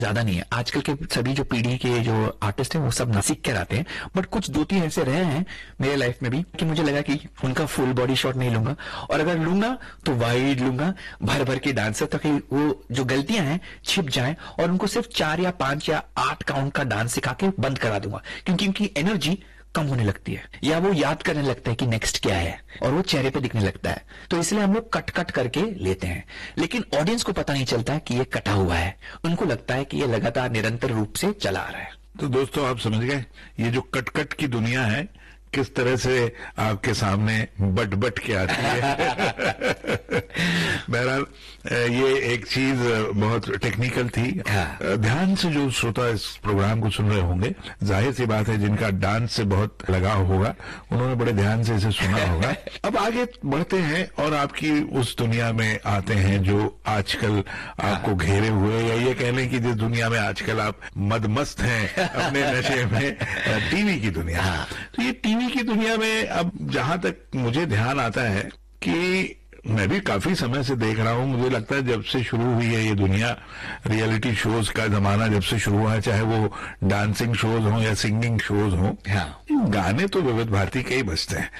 ज्यादा नहीं है। आजकल के सभी जो पीढ़ी के जो आर्टिस्ट हैं वो सब ना सीख कर आते हैं, बट कुछ दो तीन ऐसे रहे हैं मेरे लाइफ में भी कि मुझे लगा कि उनका फुल बॉडी शॉट नहीं लूंगा, और अगर लूंगा तो वाइड लूंगा, भर भर के डांसर, ताकि वो जो गलतियां हैं छिप जाएं और उनको सिर्फ 4 या 5 या 8 काउंट का डांस सिखा के बंद करा दूंगा, क्योंकि उनकी एनर्जी कम होने लगती है या वो याद करने लगता है कि नेक्स्ट क्या है, और वो चेहरे पे दिखने लगता है। तो इसलिए हम लोग कट कट करके लेते हैं, लेकिन ऑडियंस को पता नहीं चलता है कि ये कटा हुआ है। उनको लगता है कि ये लगातार निरंतर रूप से चला आ रहा है। तो दोस्तों आप समझ गए ये जो कट कट की दुनिया है किस तरह से आपके सामने बट बट के आती है। बहरहाल ये एक चीज बहुत टेक्निकल थी। ध्यान से जो श्रोता इस प्रोग्राम को सुन रहे होंगे, जाहिर सी बात है जिनका डांस से बहुत लगाव होगा उन्होंने बड़े ध्यान से इसे सुना होगा। अब आगे बढ़ते हैं और आपकी उस दुनिया में आते हैं जो आजकल आपको घेरे हुए, या ये कह लें कि जिस दुनिया में आजकल आप मदमस्त हैं अपने नशे में, टीवी की दुनिया। तो ये टीवी की दुनिया में अब जहां तक मुझे ध्यान आता है कि मैं भी काफी समय से देख रहा हूं, मुझे लगता है जब से शुरू हुई है ये दुनिया, रियलिटी शोज का जमाना जब से शुरू हुआ है, चाहे वो डांसिंग शोज हों या सिंगिंग शोज हों, गाने तो विविध भारती के ही बजते हैं।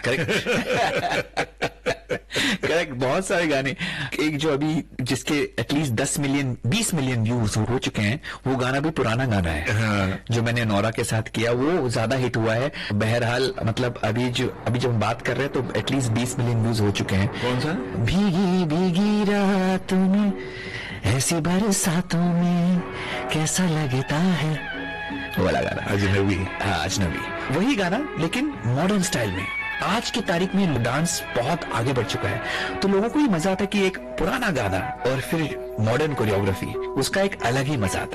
करेक्ट, बहुत सारे गाने। एक जो अभी जिसके एटलीस्ट 20 मिलियन व्यूज हो चुके हैं, वो गाना भी पुराना गाना है। जो मैंने नौरा के साथ किया वो ज्यादा हिट हुआ है। बहरहाल मतलब अभी जब हम बात कर रहे हैं तो एटलीस्ट 20 मिलियन व्यूज हो चुके हैं। कौन सा? भीगी भीगी रातों में, ऐसी बरसातों में कैसा लगता है, वो वाला गाना। अजनबी। हाँ, अजनबी, वही गाना लेकिन मॉडर्न स्टाइल में। आज की तारीख में डांस बहुत आगे बढ़ चुका है, तो लोगों को ही मजा आता है कि एक पुराना गाना और फिर मॉडर्न कोरियोग्राफी, उसका एक अलग ही मजा आता है।